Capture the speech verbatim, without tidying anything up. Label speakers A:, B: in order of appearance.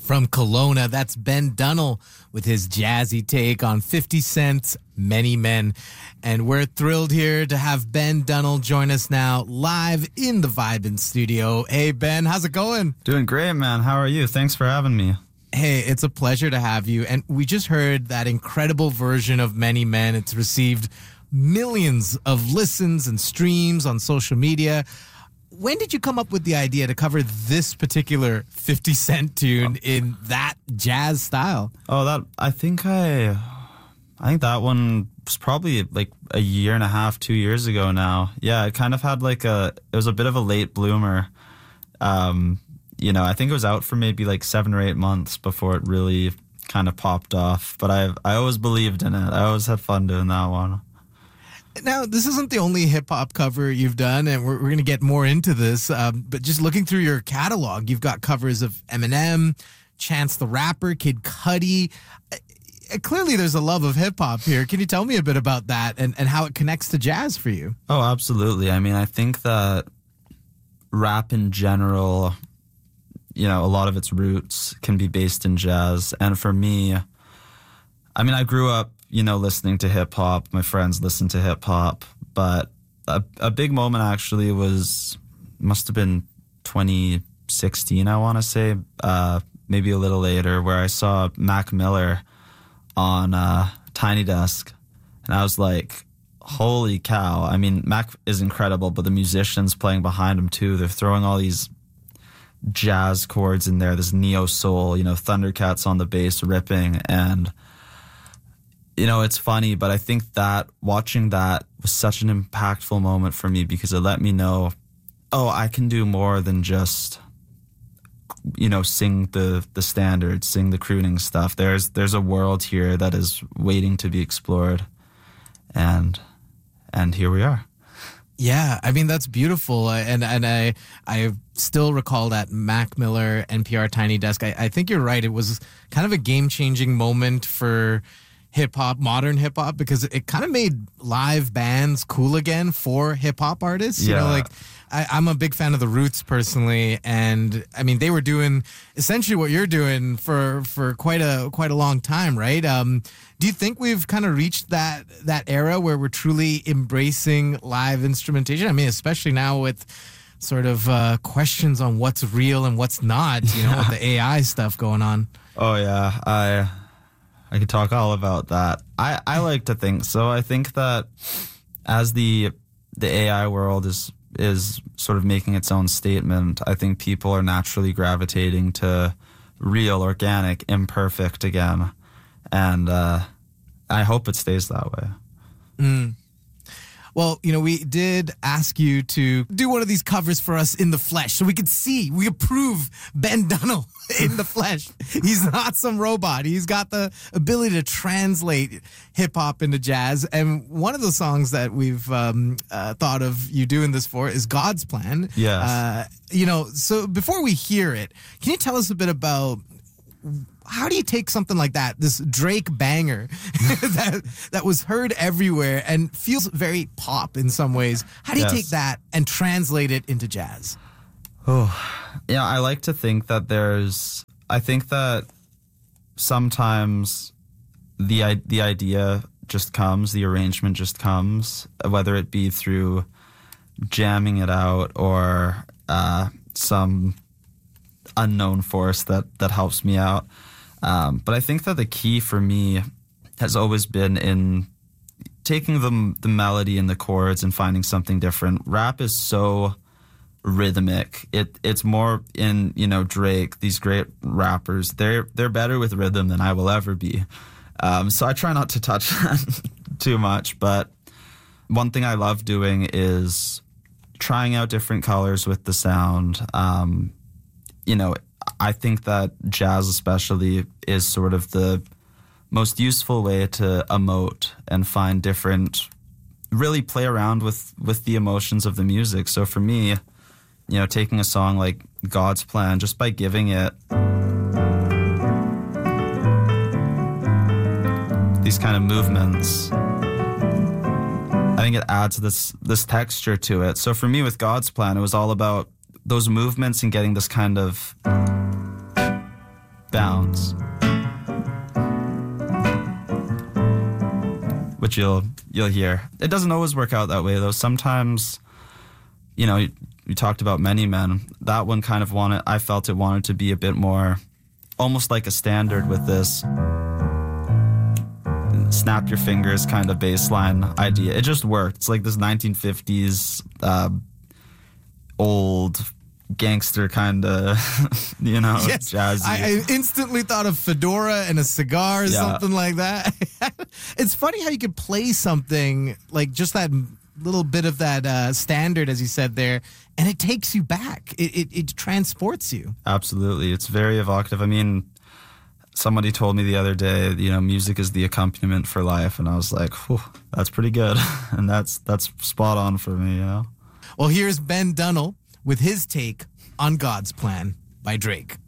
A: From Kelowna, that's Ben Dunnell with his jazzy take on fifty Cent's Many Men. And we're thrilled here to have Ben Dunnell join us now live in the Vibin studio. Hey, Ben, how's it going?
B: Doing great, man. How are you? Thanks for having me.
A: Hey, it's a pleasure to have you. And we just heard that incredible version of Many Men. It's received millions of listens and streams on social media. When did you come up with the idea to cover this particular fifty Cent tune in that jazz style?
B: Oh, that I think I, I think that one was probably like a year and a half, two years ago now. Yeah, it kind of had like a, it was a bit of a late bloomer. Um, you know, I think it was out for maybe like seven or eight months before it really kind of popped off. But I, I always believed in it. I always had fun doing that one.
A: Now, this isn't the only hip-hop cover you've done, and we're, we're going to get more into this, um, but just looking through your catalog, you've got covers of Eminem, Chance the Rapper, Kid Cudi. Uh, clearly, there's a love of hip-hop here. Can you tell me a bit about that and, and how it connects to jazz for you?
B: Oh, absolutely. I mean, I think that rap in general, you know, a lot of its roots can be based in jazz. And for me, I mean, I grew up, you know, listening to hip hop. My friends listened to hip hop, but a, a big moment actually was, must have been twenty sixteen, I want to say, uh, maybe a little later, where I saw Mac Miller on uh, Tiny Desk. And I was like, holy cow. I mean, Mac is incredible, but the musicians playing behind him too, they're throwing all these jazz chords in there, this neo soul, you know, Thundercats on the bass ripping. And you know, it's funny, but I think that watching that was such an impactful moment for me because it let me know, oh, I can do more than just, you know, sing the the standards, sing the crooning stuff. There's there's a world here that is waiting to be explored, and and here we are.
A: Yeah, I mean, that's beautiful. And and I I still recall that Mac Miller N P R Tiny Desk. I, I think you're right. It was kind of a game-changing moment for hip-hop, modern hip-hop, because it kind of made live bands cool again for hip-hop artists. You
B: yeah.
A: know, like, I, I'm a big fan of The Roots personally, and, I mean, they were doing essentially what you're doing for, for quite a quite a long time, right? Um, do you think we've kind of reached that that era where we're truly embracing live instrumentation? I mean, especially now with sort of uh, questions on what's real and what's not, you know, with the A I stuff going on.
B: Oh, yeah, I... I could talk all about that. I, I like to think so. I think that as the the A I world is is sort of making its own statement, I think people are naturally gravitating to real, organic, imperfect again. And uh, I hope it stays that way.
A: Mm. Well, you know, we did ask you to do one of these covers for us in the flesh so we could see, we approve Ben Dunnell in the flesh. He's not some robot. He's got the ability to translate hip-hop into jazz. And one of the songs that we've um, uh, thought of you doing this for is God's Plan.
B: Yes.
A: Uh, you know, so before we hear it, can you tell us a bit about how do you take something like that, this Drake banger that that was heard everywhere and feels very pop in some ways? How do you
B: yes.
A: take that and translate it into jazz?
B: Oh, yeah, I like to think that there's, I think that sometimes the the idea just comes, the arrangement just comes, whether it be through jamming it out or uh, some unknown force that, that helps me out. Um, but I think that the key for me has always been in taking the the melody and the chords and finding something different. Rap is so rhythmic. It it's more in, you know, Drake, these great rappers. They're they're better with rhythm than I will ever be. Um, so I try not to touch that too much. But one thing I love doing is trying out different colors with the sound. Um, you know, I think that jazz especially is sort of the most useful way to emote and find different, really play around with, with the emotions of the music. So for me, you know, taking a song like God's Plan, just by giving it these kind of movements, I think it adds this this texture to it. So for me with God's Plan, it was all about those movements and getting this kind of Bounce. Which you'll you'll hear. It doesn't always work out that way though. Sometimes, you know, you, you talked about Many Men. That one kind of wanted, I felt it wanted to be a bit more, almost like a standard with this snap your fingers kind of bass line idea. It just worked. It's like this nineteen fifties uh, old gangster kind of, you know,
A: yes,
B: jazzy.
A: I, I instantly thought of fedora and a cigar or
B: Yeah.
A: something like that. It's funny how you could play something like just that little bit of that uh, standard, as you said there, and it takes you back. It, it, it transports you.
B: Absolutely. It's very evocative. I mean, somebody told me the other day, you know, music is the accompaniment for life. And I was like, whew, that's pretty good. And that's that's spot on for me, you know?
A: Well, here's Ben Dunnell with his take on God's Plan by Drake.